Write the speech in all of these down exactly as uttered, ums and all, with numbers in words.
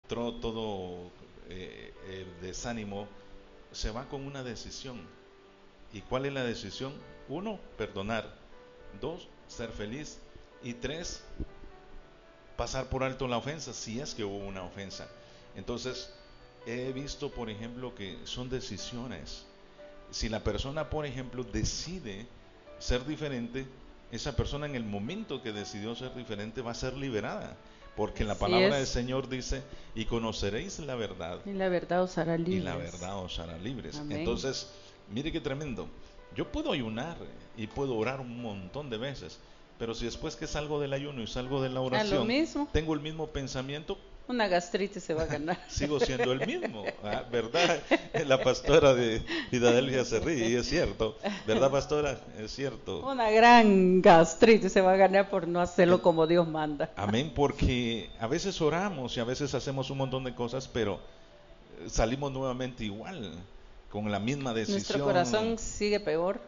todo, todo eh, el desánimo, se va con una decisión. ¿Y cuál es la decisión? Uno, perdonar. Dos, ser feliz. Y tres, pasar por alto la ofensa, si es que hubo una ofensa. Entonces, he visto, por ejemplo, que son decisiones. Si la persona, por ejemplo, decide ser diferente, esa persona en el momento que decidió ser diferente va a ser liberada. Porque la Así palabra del es. Señor dice, y conoceréis la verdad, Y la verdad os hará y la libres. verdad os hará libres. Amén. Entonces, mire qué tremendo. Yo puedo ayunar y puedo orar un montón de veces, pero si después que salgo del ayuno y salgo de la A lo oración, mismo, tengo el mismo pensamiento, una gastritis se va a ganar. sigo siendo el mismo, ¿ah? ¿Verdad? La pastora de Filadelfia se ríe, y es cierto, ¿verdad, pastora? Es cierto. Una gran gastritis se va a ganar por no hacerlo En- como Dios manda. Amén, porque a veces oramos y a veces hacemos un montón de cosas, pero eh, salimos nuevamente igual, con la misma Nuestro decisión. corazón sigue peor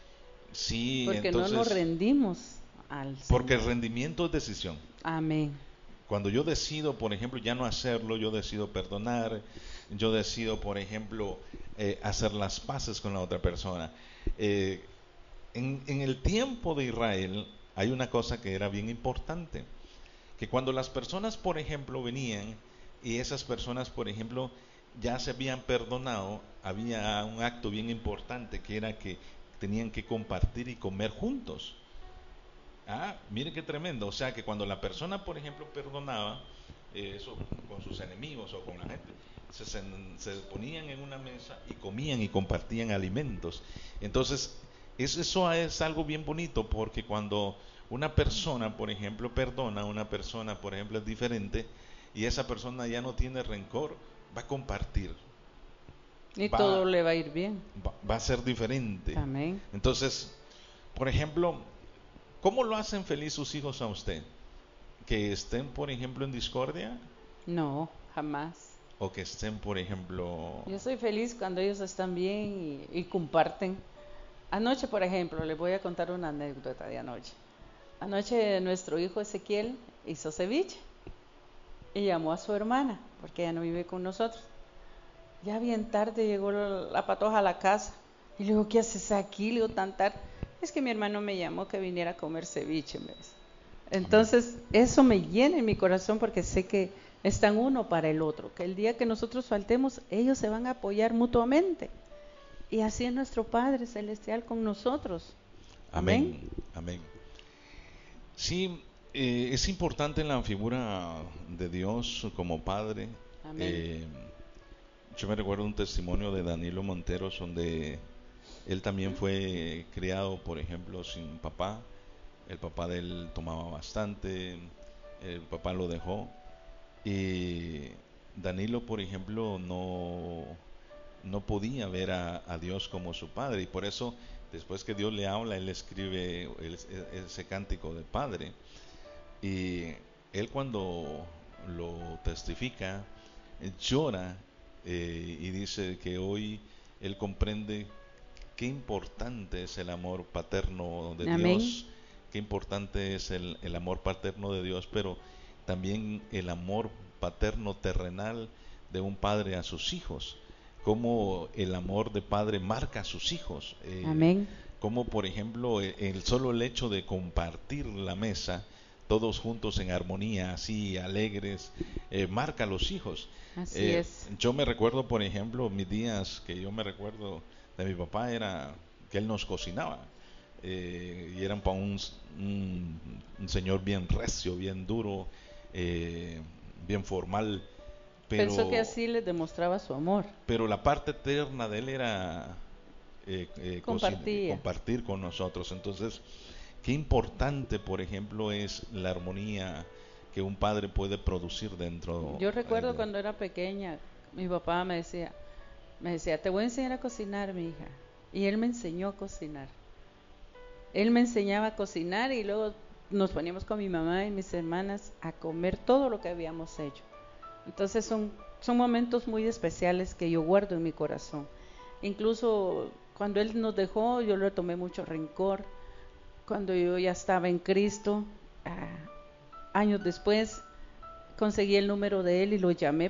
Sí, porque no nos entonces, rendimos al porque el Señor. rendimiento es decisión. Amén. Cuando yo decido, por ejemplo, ya no hacerlo, yo decido perdonar, yo decido, por ejemplo, eh, hacer las paces con la otra persona. Eh, en, en el tiempo de Israel hay una cosa que era bien importante, que cuando las personas, por ejemplo, venían y esas personas, por ejemplo, ya se habían perdonado, había un acto bien importante que era que tenían que compartir y comer juntos. Ah, mire qué tremendo. O sea que cuando la persona, por ejemplo, perdonaba, eh, eso con sus enemigos o con la gente, se, se, se ponían en una mesa y comían y compartían alimentos. Entonces, es, eso es algo bien bonito porque cuando una persona, por ejemplo, perdona, una persona, por ejemplo, es diferente y esa persona ya no tiene rencor, va a compartir, Y va, todo le va a ir bien. va, va a ser diferente. Amén. Entonces, por ejemplo, ¿cómo lo hacen feliz sus hijos a usted? ¿Que estén, por ejemplo, en discordia? No, jamás. ¿O que estén, por ejemplo... Yo soy feliz cuando ellos están bien y, y comparten. Anoche, por ejemplo, les voy a contar una anécdota de anoche. Anoche nuestro hijo Ezequiel hizo ceviche y llamó a su hermana, porque ella no vive con nosotros. Ya bien tarde llegó la patoja a la casa y le digo, ¿qué haces aquí? Le digo, tan tarde. Es que mi hermano me llamó que viniera a comer ceviche, me dice. Amén. Entonces, eso me llena en mi corazón porque sé que están uno para el otro, que el día que nosotros faltemos, ellos se van a apoyar mutuamente. Y así es nuestro Padre Celestial con nosotros. Amén. Amén. Amén. Sí, eh, es importante la figura de Dios como Padre. Amén. Eh, yo me recuerdo un testimonio de Danilo Monteros donde él también fue criado, por ejemplo, sin papá. El papá de él tomaba bastante, el papá lo dejó. Y Danilo, por ejemplo, no, no podía ver a, a Dios como su padre y por eso después que Dios le habla, él escribe el- ese cántico de padre. Y él cuando lo testifica, eh, llora eh, y dice que hoy él comprende qué importante es el amor paterno de Amén. Dios, qué importante es el, el amor paterno de Dios, pero también el amor paterno terrenal de un padre a sus hijos, cómo el amor de padre marca a sus hijos, eh, Amén. como por ejemplo el, el solo el hecho de compartir la mesa, todos juntos en armonía, así alegres, eh, marca a los hijos. Así Eh, es. yo me recuerdo, por ejemplo, mis días que yo me recuerdo de mi papá era que él nos cocinaba. Eh, y era un, un, un, un señor bien recio, bien duro, eh, bien formal, Pensó que pero, así les demostraba su amor. pero la parte eterna de él era eh, eh, cocina, Compartía. compartir con nosotros. Entonces, qué importante, por ejemplo, es la armonía que un padre puede producir dentro Yo eh, recuerdo de... cuando era pequeña, mi papá me decía, me decía, te voy a enseñar a cocinar, mi hija. Y él me enseñó a cocinar. Él me enseñaba a cocinar y luego nos poníamos con mi mamá y mis hermanas a comer todo lo que habíamos hecho. Entonces son, son momentos muy especiales que yo guardo en mi corazón. Incluso cuando él nos dejó, yo le tomé mucho rencor. Cuando yo ya estaba en Cristo, ah, años después, conseguí el número de él y lo llamé